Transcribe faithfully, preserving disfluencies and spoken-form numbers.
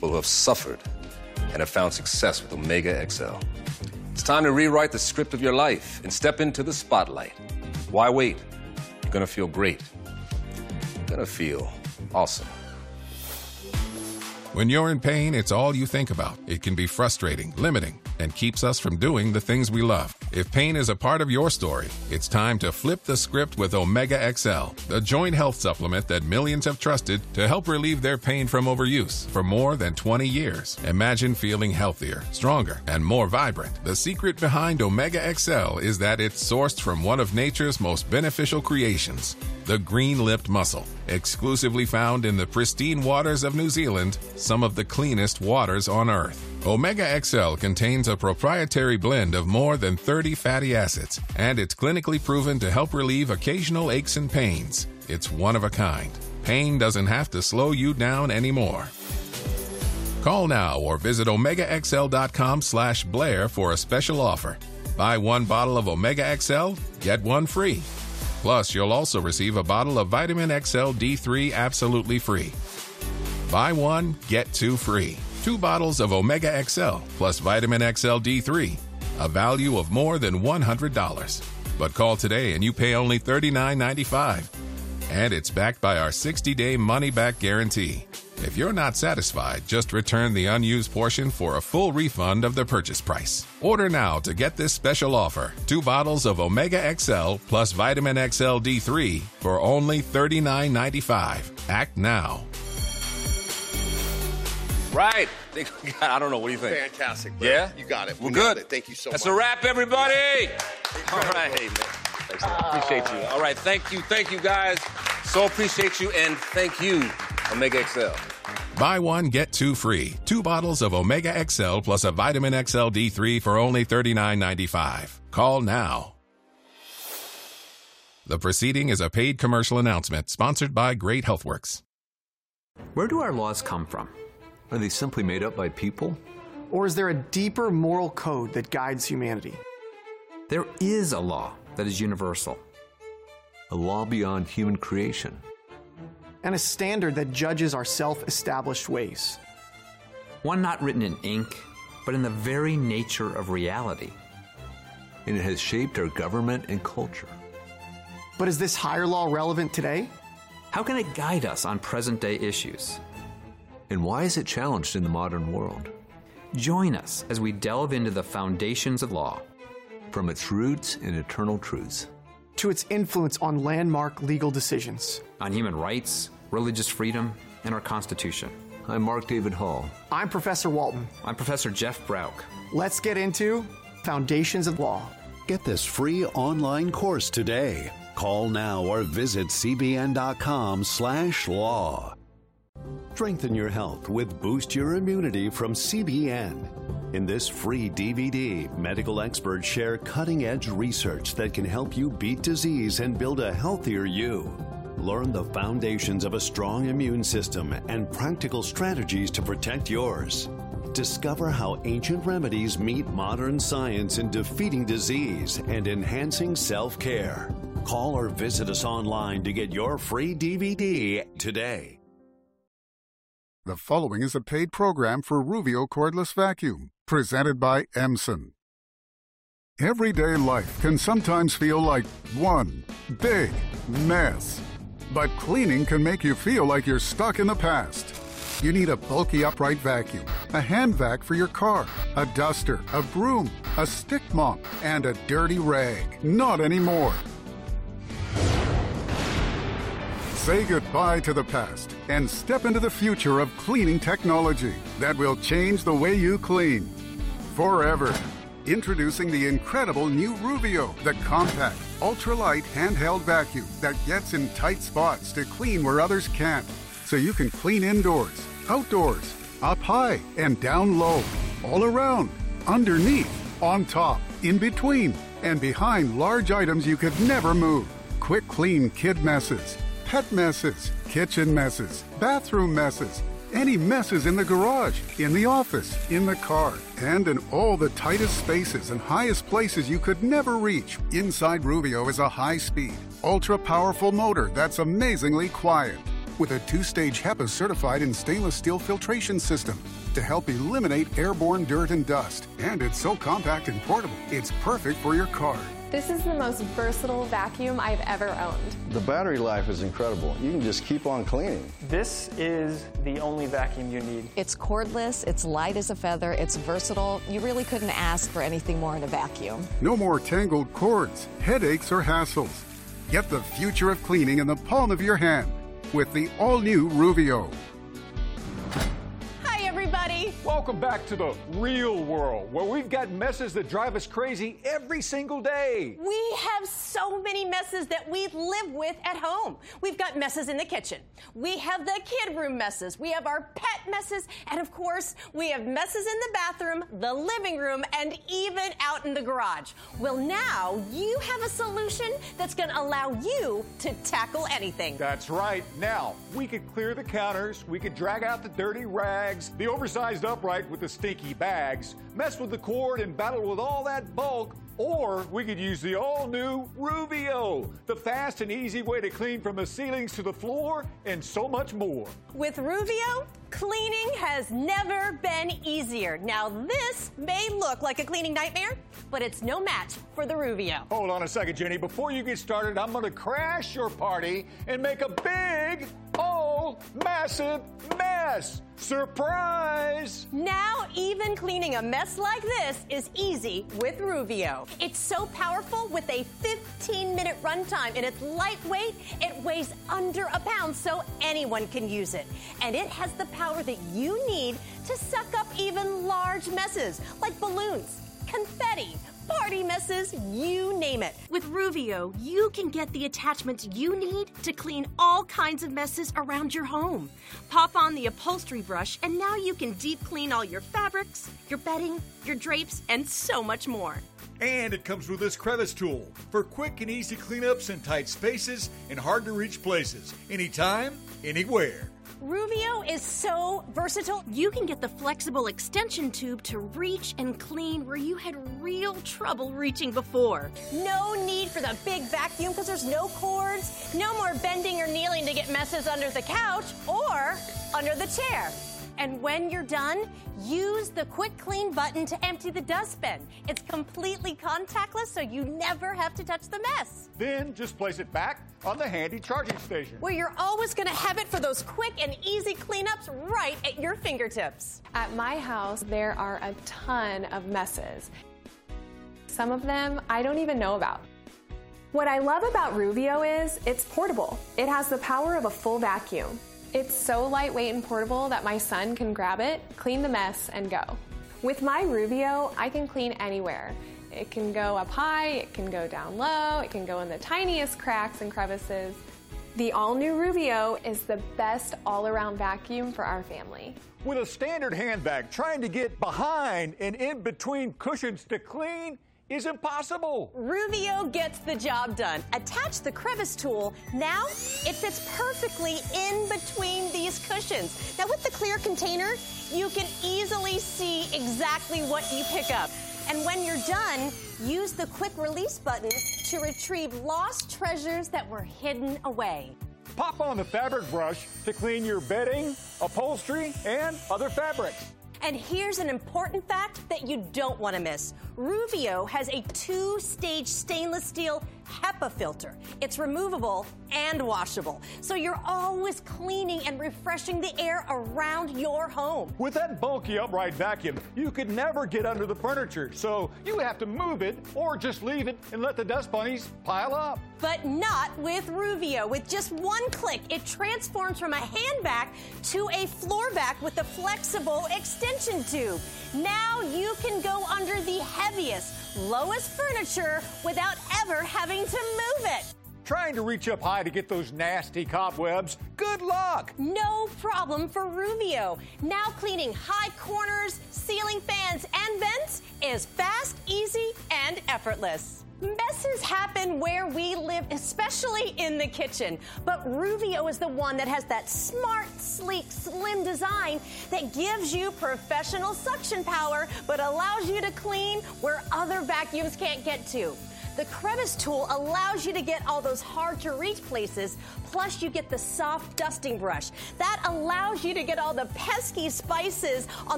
who have suffered and have found success with Omega X L. It's time to rewrite the script of your life and step into the spotlight. Why wait? You're gonna feel great. You're gonna feel awesome. When you're in pain, it's all you think about. It can be frustrating, limiting, and keeps us from doing the things we love. If pain is a part of your story, it's time to flip the script with Omega X L, the joint health supplement that millions have trusted to help relieve their pain from overuse for more than twenty years. Imagine feeling healthier, stronger, and more vibrant. The secret behind Omega X L is that it's sourced from one of nature's most beneficial creations, the green-lipped mussel, exclusively found in the pristine waters of New Zealand, some of the cleanest waters on Earth. Omega X L contains a proprietary blend of more than thirty fatty acids, and it's clinically proven to help relieve occasional aches and pains. It's one of a kind. Pain doesn't have to slow you down anymore. Call now or visit omegaxl.com slash Blair for a special offer. Buy one bottle of Omega X L, get one free. Plus, you'll also receive a bottle of Vitamin X L D three absolutely free. Buy one, get two free. Two bottles of Omega X L plus Vitamin X L D three, a value of more than one hundred dollars. But call today and you pay only thirty-nine ninety-five. And it's backed by our sixty-day money-back guarantee. If you're not satisfied, just return the unused portion for a full refund of the purchase price. Order now to get this special offer. Two bottles of Omega X L plus Vitamin X L D three for only thirty-nine ninety-five. Act now. Right. I don't know. What do you think? Fantastic, bro. Yeah? You got it. We're We good. it. Thank you so That's much. a wrap, everybody. All right. Hey, man. Thanks, man. Appreciate you. All right. Thank you. Thank you, guys. So appreciate you. And thank you, Omega X L. Buy one, get two free. Two bottles of Omega X L plus a Vitamin X L D three for only thirty-nine ninety-five. Call now. The proceeding is a paid commercial announcement sponsored by Great HealthWorks. Where do our laws come from? Are they simply made up by people? Or is there a deeper moral code that guides humanity? There is a law that is universal. A law beyond human creation. And a standard that judges our self-established ways. One not written in ink, but in the very nature of reality. And it has shaped our government and culture. But is this higher law relevant today? How can it guide us on present-day issues? And why is it challenged in the modern world? Join us as we delve into the foundations of law. From its roots and eternal truths. To its influence on landmark legal decisions. On human rights, religious freedom, and our Constitution. I'm Mark David Hall. I'm Professor Walton. I'm Professor Jeff Brauk. Let's get into Foundations of Law. Get this free online course today. Call now or visit cbn.com slash law. Strengthen your health with Boost Your Immunity from C B N. In this free D V D, medical experts share cutting-edge research that can help you beat disease and build a healthier you. Learn the foundations of a strong immune system and practical strategies to protect yours. Discover how ancient remedies meet modern science in defeating disease and enhancing self-care. Call or visit us online to get your free D V D today. The following is a paid program for Ruvio Cordless Vacuum, presented by Emson. Everyday life can sometimes feel like one big mess. But cleaning can make you feel like you're stuck in the past. You need a bulky upright vacuum, a hand vac for your car, a duster, a broom, a stick mop, and a dirty rag. Not anymore. Say goodbye to the past and step into the future of cleaning technology that will change the way you clean forever. Introducing the incredible new Ruvio, the compact, ultralight handheld vacuum that gets in tight spots to clean where others can't. So you can clean indoors, outdoors, up high and down low, all around, underneath, on top, in between, and behind large items you could never move. Quick clean kid messes, pet messes, kitchen messes, bathroom messes, any messes in the garage, in the office, in the car, and in all the tightest spaces and highest places you could never reach. Inside Ruvio is a high-speed, ultra-powerful motor that's amazingly quiet. with a two-stage HEPA-certified and stainless steel filtration system to help eliminate airborne dirt and dust. And it's so compact and portable, it's perfect for your car. This is the most versatile vacuum I've ever owned. The battery life is incredible. You can just keep on cleaning. This is the only vacuum you need. It's cordless, it's light as a feather, it's versatile. You really couldn't ask for anything more in a vacuum. No more tangled cords, headaches, or hassles. Get the future of cleaning in the palm of your hand with the all-new Ruvio. Hi, everybody. Welcome back to the real world, where we've got messes that drive us crazy every single day. We have so many messes that we live with at home. We've got messes in the kitchen. We have the kid room messes. We have our pet messes. And of course, we have messes in the bathroom, the living room, and even out in the garage. Well, now you have a solution that's going to allow you to tackle anything. That's right. Now, we could clear the counters. We could drag out the dirty rags, the oversized upright with the stinky bags, mess with the cord and battle with all that bulk. Or we could use the all-new Ruvio, the fast and easy way to clean from the ceilings to the floor and so much more. With Ruvio, cleaning has never been easier. Now, this may look like a cleaning nightmare, but it's no match for the Ruvio. Hold on a second, Jenny. Before you get started, I'm going to crash your party and make a big, old, massive mess. Surprise! Now, even cleaning a mess like this is easy with Ruvio. It's so powerful with a fifteen minute runtime, and it's lightweight. It weighs under a pound, so anyone can use it. And it has the power that you need to suck up even large messes, like balloons, confetti, party messes, you name it. With Ruvio, you can get the attachments you need to clean all kinds of messes around your home. Pop on the upholstery brush, and now you can deep clean all your fabrics, your bedding, your drapes, and so much more. And it comes with this crevice tool for quick and easy cleanups in tight spaces and hard-to-reach places, anytime, anywhere. Ruvio is so versatile. You can get the flexible extension tube to reach and clean where you had real trouble reaching before. No need for the big vacuum because there's no cords. No more bending or kneeling to get messes under the couch or under the chair. And when you're done, use the Quick Clean button to empty the dustbin. It's completely contactless, so you never have to touch the mess. Then just place it back on the handy charging station, where you're always going to have it for those quick and easy cleanups right at your fingertips. At my house, there are a ton of messes. Some of them I don't even know about. What I love about Ruvio is it's portable. It has the power of a full vacuum. It's so lightweight and portable that my son can grab it, clean the mess, and go. With my Ruvio, I can clean anywhere. It can go up high, it can go down low, it can go in the tiniest cracks and crevices. The all-new Ruvio is the best all-around vacuum for our family. With a standard handbag, trying to get behind and in between cushions to clean is impossible. Ruvio gets the job done. Attach the crevice tool. Now it fits perfectly in between these cushions. Now with the clear container, you can easily see exactly what you pick up. And when you're done, use the quick release button to retrieve lost treasures that were hidden away. Pop on the fabric brush to clean your bedding, upholstery, and other fabrics. And here's an important fact that you don't want to miss. Ruvio has a two-stage stainless steel HEPA filter. It's removable and washable, so you're always cleaning and refreshing the air around your home. With that bulky upright vacuum, you could never get under the furniture, so you have to move it or just leave it and let the dust bunnies pile up. But not with Ruvio. With just one click, it transforms from a hand vac to a floor vac with a flexible extension tube. Now you can go under the heaviest, lowest furniture without ever having to move it. Trying to reach up high to get those nasty cobwebs? Good luck! No problem for Ruvio. Now cleaning high corners, ceiling fans, and vents is fast, easy, and effortless. Messes happen where we live, especially in the kitchen. But Ruvio is the one that has that smart, sleek, slim design that gives you professional suction power, but allows you to clean where other vacuums can't get to. The crevice tool allows you to get all those hard-to-reach places, plus you get the soft dusting brush. That allows you to get all the pesky spices on